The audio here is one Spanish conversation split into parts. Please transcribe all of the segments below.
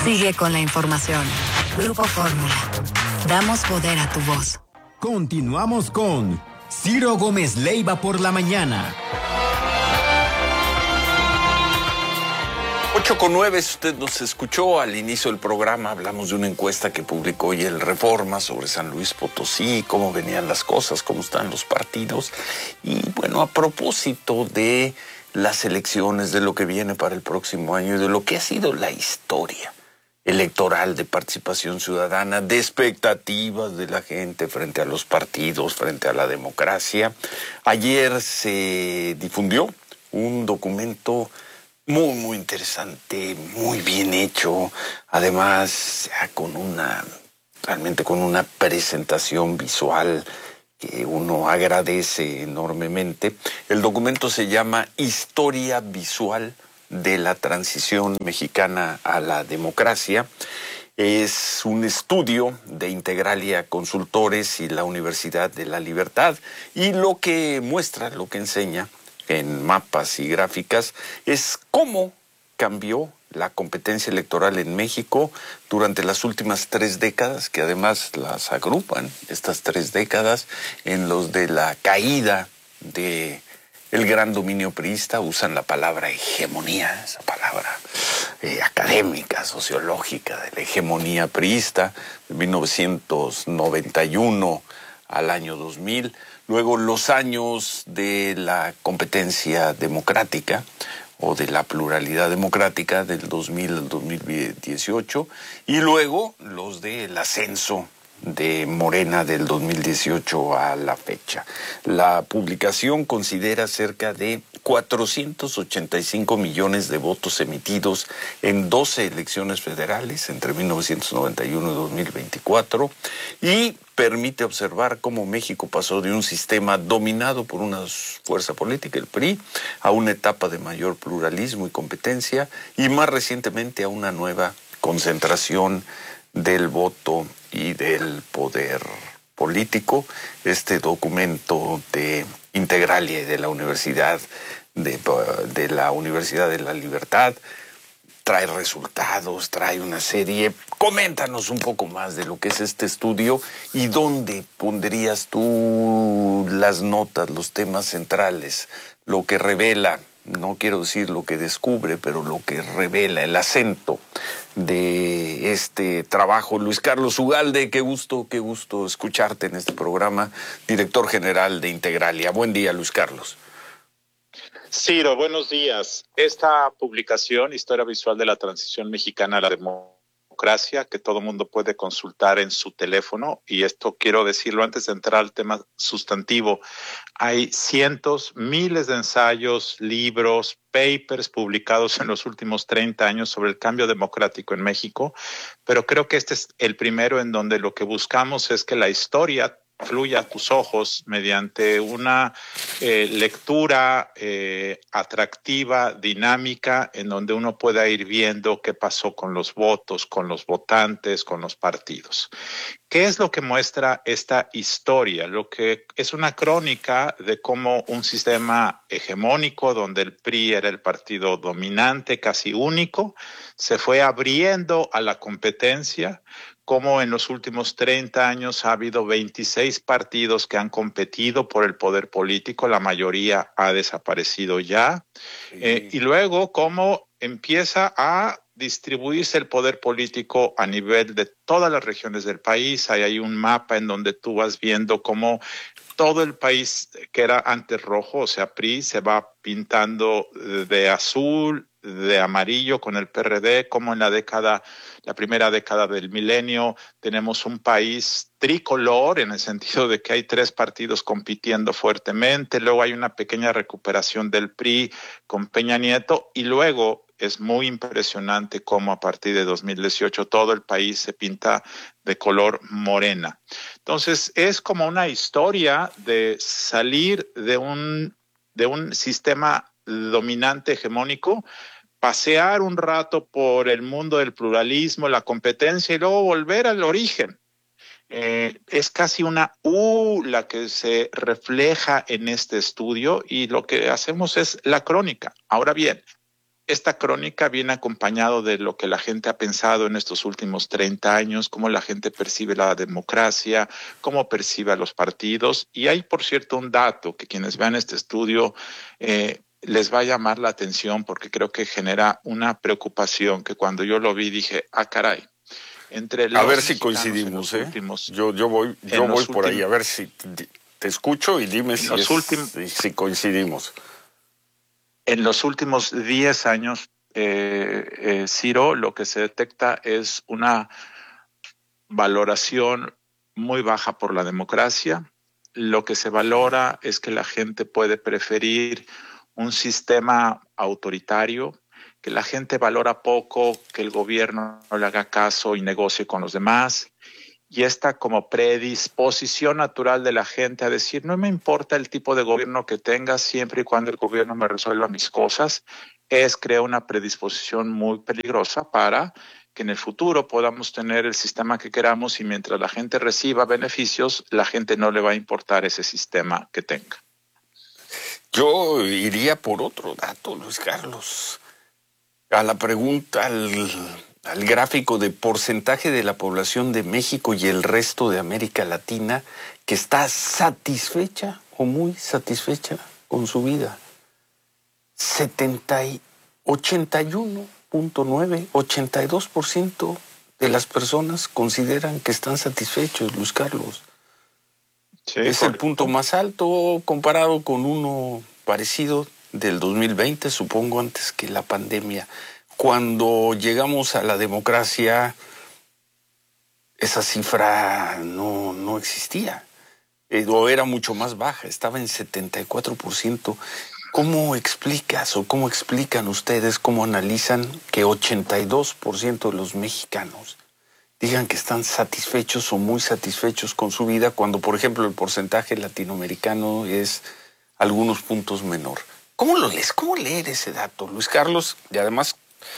Sigue con la información. Grupo Fórmula. Damos poder a tu voz. Continuamos con Ciro Gómez Leiva por la mañana. 8:09, usted nos escuchó al inicio del programa, hablamos de una encuesta que publicó hoy el Reforma sobre San Luis Potosí, cómo venían las cosas, cómo están los partidos. Y bueno, a propósito de las elecciones, de lo que viene para el próximo año y de lo que ha sido la historia electoral de participación ciudadana, de expectativas de la gente frente a los partidos, frente a la democracia. Ayer se difundió un documento muy interesante, muy bien hecho, además realmente con una presentación visual que uno agradece enormemente. El documento se llama Historia Visual de la Transición Mexicana a la Democracia. Es un estudio de Integralia Consultores y la Universidad de la Libertad, y lo que muestra, lo que enseña en mapas y gráficas es cómo cambió la competencia electoral en México durante las últimas 3 décadas, que además las agrupan, estas 3 décadas, en los de la caída de el gran dominio priista. Usan la palabra hegemonía, esa palabra académica, sociológica, de la hegemonía priista, de 1991 al año 2000. Luego los años de la competencia democrática o de la pluralidad democrática del 2000 al 2018, y luego los del ascenso de Morena del 2018 a la fecha. La publicación considera cerca de 485 millones de votos emitidos en 12 elecciones federales entre 1991 y 2024 y permite observar cómo México pasó de un sistema dominado por una fuerza política, el PRI, a una etapa de mayor pluralismo y competencia, y más recientemente a una nueva concentración del voto y del poder político. Este documento de Integralia y de la Universidad de la Libertad trae resultados, trae una serie. Coméntanos un poco más de lo que es este estudio y dónde pondrías tú las notas, los temas centrales, lo que revela, no quiero decir lo que descubre, pero lo que revela, el acento de este trabajo. Luis Carlos Ugalde, qué gusto escucharte en este programa, director general de Integralia. Buen día, Luis Carlos. Ciro, buenos días. Esta publicación, Historia Visual de la Transición Mexicana a la Democracia, que todo mundo puede consultar en su teléfono, y esto quiero decirlo antes de entrar al tema sustantivo, hay cientos, miles de ensayos, libros, papers publicados en los últimos 30 años sobre el cambio democrático en México, pero creo que este es el primero en donde lo que buscamos es que la historia fluya a tus ojos mediante una lectura atractiva, dinámica, en donde uno pueda ir viendo qué pasó con los votos, con los votantes, con los partidos. ¿Qué es lo que muestra esta historia? Lo que es una crónica de cómo un sistema hegemónico, donde el PRI era el partido dominante, casi único, se fue abriendo a la competencia, como en los últimos 30 años ha habido 26 partidos que han competido por el poder político, la mayoría ha desaparecido ya, y luego cómo empieza a distribuirse el poder político a nivel de todas las regiones del país. Ahí hay un mapa en donde tú vas viendo cómo todo el país, que era antes rojo, o sea, PRI, se va pintando de azul, de amarillo con el PRD, como en la primera década del milenio, tenemos un país tricolor en el sentido de que hay 3 partidos compitiendo fuertemente, luego hay una pequeña recuperación del PRI con Peña Nieto, y luego es muy impresionante cómo a partir de 2018 todo el país se pinta de color morena. Entonces es como una historia de salir de un sistema dominante hegemónico, pasear un rato por el mundo del pluralismo, la competencia, y luego volver al origen. Es casi una U la que se refleja en este estudio, y lo que hacemos es la crónica. Ahora bien, esta crónica viene acompañado de lo que la gente ha pensado en estos últimos 30 años, cómo la gente percibe la democracia, cómo percibe a los partidos. Y hay, por cierto, un dato que quienes vean este estudio les va a llamar la atención porque creo que genera una preocupación que cuando yo lo vi dije, caray. A ver si coincidimos, Yo voy por ahí, a ver si te escucho y dime si coincidimos. En los últimos 10 años, Ciro, lo que se detecta es una valoración muy baja por la democracia. Lo que se valora es que la gente puede preferir un sistema autoritario, que la gente valora poco que el gobierno no le haga caso y negocie con los demás, y esta como predisposición natural de la gente a decir, no me importa el tipo de gobierno que tenga, siempre y cuando el gobierno me resuelva mis cosas, crea una predisposición muy peligrosa para que en el futuro podamos tener el sistema que queramos y mientras la gente reciba beneficios, la gente no le va a importar ese sistema que tenga. Yo iría por otro dato, Luis Carlos. A la pregunta, al gráfico de porcentaje de la población de México y el resto de América Latina que está satisfecha o muy satisfecha con su vida. 81.9, 82% de las personas consideran que están satisfechos, Luis Carlos. Sí, es el punto más alto comparado con uno parecido del 2020, supongo, antes que la pandemia. Cuando llegamos a la democracia, esa cifra no existía, o era mucho más baja, estaba en 74%. ¿Cómo explicas o cómo explican ustedes, cómo analizan que 82% de los mexicanos digan que están satisfechos o muy satisfechos con su vida, cuando, por ejemplo, el porcentaje latinoamericano es algunos puntos menor? ¿Cómo lo lees? ¿Cómo leer ese dato, Luis Carlos? Y además,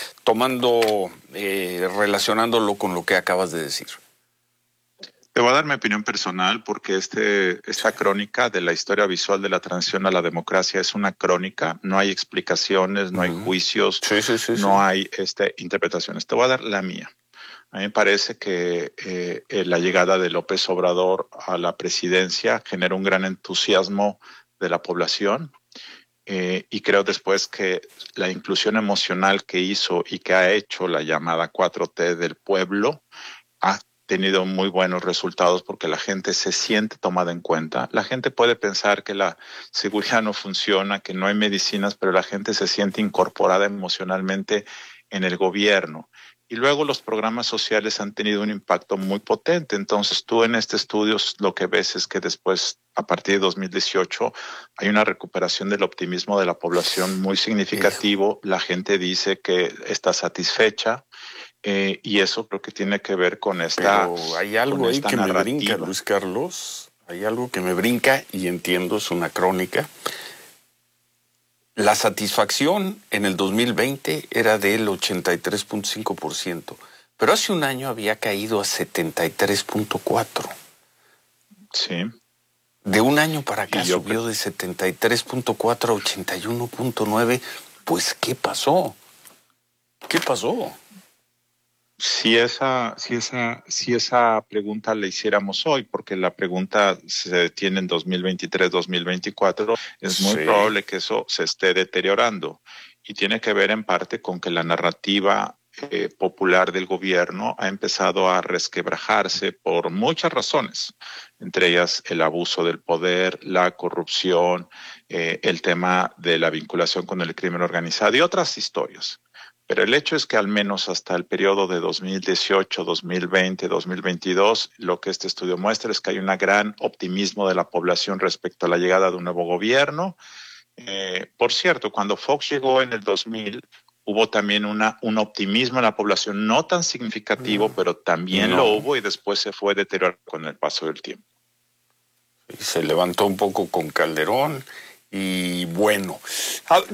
relacionándolo con lo que acabas de decir. Te voy a dar mi opinión personal porque esta crónica de la historia visual de la transición a la democracia es una crónica, no hay explicaciones, no hay juicios, no hay interpretaciones. Te voy a dar la mía. A mí me parece que la llegada de López Obrador a la presidencia generó un gran entusiasmo de la población. Y creo después que la inclusión emocional que hizo y que ha hecho la llamada 4T del pueblo ha tenido muy buenos resultados porque la gente se siente tomada en cuenta. La gente puede pensar que la seguridad no funciona, que no hay medicinas, pero la gente se siente incorporada emocionalmente en el gobierno. Y luego los programas sociales han tenido un impacto muy potente. Entonces tú en este estudio lo que ves es que después, a partir de 2018, hay una recuperación del optimismo de la población muy significativo. La gente dice que está satisfecha y eso creo que tiene que ver con esta Pero hay algo ahí que narrativa. Me brinca, Luis Carlos. Hay algo que me brinca y entiendo, es una crónica. La satisfacción en el 2020 era del 83.5%, pero hace un año había caído a 73.4%. Sí. De un año para acá subió de 73.4 a 81.9. Pues, ¿qué pasó? ¿Qué pasó? Si esa pregunta la hiciéramos hoy, porque la pregunta se detiene en 2023, 2024, es muy probable que eso se esté deteriorando. Y tiene que ver en parte con que la narrativa popular del gobierno ha empezado a resquebrajarse por muchas razones, entre ellas el abuso del poder, la corrupción, el tema de la vinculación con el crimen organizado y otras historias. Pero el hecho es que al menos hasta el periodo de 2018, 2020, 2022, lo que este estudio muestra es que hay un gran optimismo de la población respecto a la llegada de un nuevo gobierno. Por cierto, cuando Fox llegó en el 2000, hubo también un optimismo en la población, no tan significativo, pero también lo hubo y después se fue deteriorando con el paso del tiempo. Se levantó un poco con Calderón. Y bueno,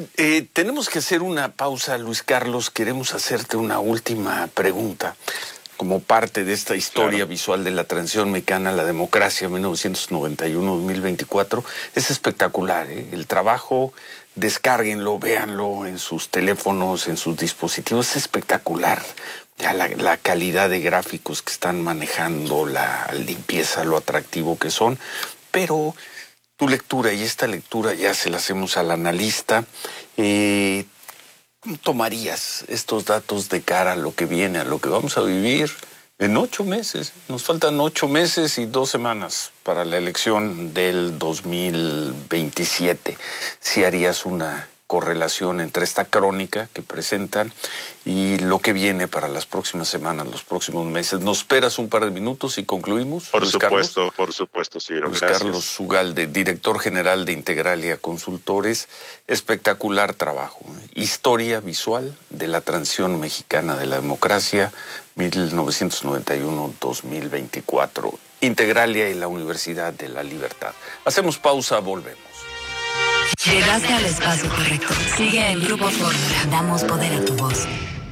tenemos que hacer una pausa, Luis Carlos. Queremos hacerte una última pregunta. como parte de esta historia visual de la transición mexicana a la democracia 1991-2024, es espectacular, ¿eh? El trabajo, descárguenlo, véanlo en sus teléfonos, en sus dispositivos, es espectacular. Ya la calidad de gráficos que están manejando, la limpieza, lo atractivo que son, pero tu lectura y esta lectura ya se la hacemos al analista. ¿Cómo tomarías estos datos de cara a lo que viene, a lo que vamos a vivir en 8 meses? Nos faltan 8 meses y 2 semanas para la elección del 2027. Si harías una correlación entre esta crónica que presentan y lo que viene para las próximas semanas, los próximos meses. ¿Nos esperas un par de minutos y concluimos? Por supuesto, sí. Luis Carlos Ugalde, director general de Integralia Consultores. Espectacular trabajo. Historia visual de la transición mexicana de la democracia 1991-2024. Integralia y la Universidad de la Libertad. Hacemos pausa, volvemos. Llegaste al espacio correcto. Sigue en Grupo Fórmula. Damos poder a tu voz.